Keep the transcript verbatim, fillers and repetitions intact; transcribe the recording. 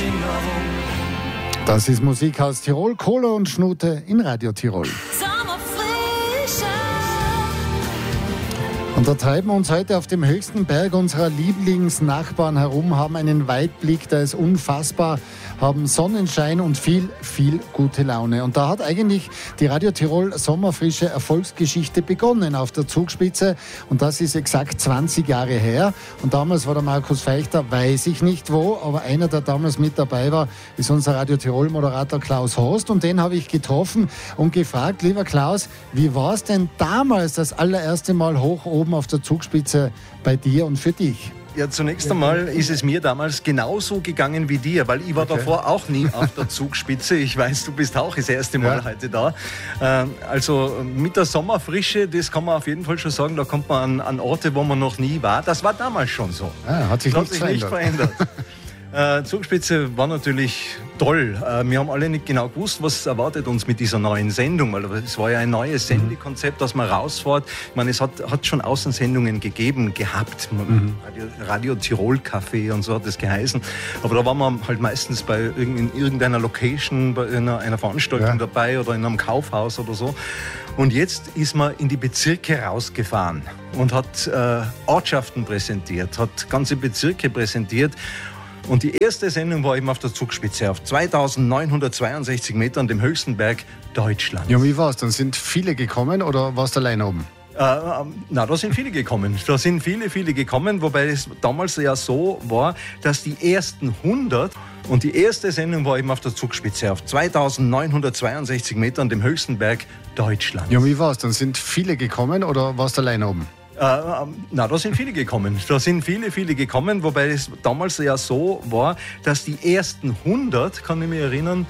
Das ist Musik aus Tirol, Kohle und Schnute in Radio Tirol. Und da treiben wir uns heute auf dem höchsten Berg unserer Lieblingsnachbarn herum, haben einen Weitblick, der ist unfassbar, haben Sonnenschein und viel, viel gute Laune. Und da hat eigentlich die Radio Tirol Sommerfrische Erfolgsgeschichte begonnen auf der Zugspitze. Und das ist exakt zwanzig Jahre her. Und damals war der Markus Feichter, weiß ich nicht wo, aber einer, der damals mit dabei war, ist unser Radio Tirol Moderator Klaus Horst. Und den habe ich getroffen und gefragt, lieber Klaus, wie war es denn damals das allererste Mal hoch oben auf der Zugspitze bei dir und für dich? Ja, zunächst einmal ist es mir damals genauso gegangen wie dir, weil ich war okay. davor auch nie auf der Zugspitze. Ich weiß, du bist auch das erste Mal ja. heute da. Also mit der Sommerfrische, das kann man auf jeden Fall schon sagen, da kommt man an, an Orte, wo man noch nie war. Das war damals schon so. Ah, hat sich, das hat sich nicht verändert. Äh, Zugspitze war natürlich toll. Äh, wir haben alle nicht genau gewusst, was erwartet uns mit dieser neuen Sendung, weil es war ja ein neues Sendekonzept, dass man rausfährt. Ich meine, es hat, hat schon Außensendungen gegeben, gehabt. Mhm. Radio, Radio Tirol Café und so hat das geheißen. Aber da waren wir halt meistens bei irg- in irgendeiner Location, bei einer, einer Veranstaltung ja. dabei oder in einem Kaufhaus oder so. Und jetzt ist man in die Bezirke rausgefahren und hat äh, Ortschaften präsentiert, hat ganze Bezirke präsentiert. Und die erste Sendung war eben auf der Zugspitze, auf zweitausendneunhundertzweiundsechzig Metern, dem höchsten Berg Deutschlands. Ja, wie war's? Dann sind viele gekommen oder warst du alleine oben? Äh, na, da sind viele gekommen. Da sind viele, viele gekommen, wobei es damals ja so war, dass die ersten hundert und die erste Sendung war eben auf der Zugspitze, auf zweitausendneunhundertzweiundsechzig Metern, dem höchsten Berg Deutschlands. Ja, wie war's? Dann sind viele gekommen oder warst du alleine oben? Äh, na, da sind viele gekommen. Da sind viele, viele gekommen, wobei es damals ja so war, dass die ersten hundert, kann ich mich erinnern,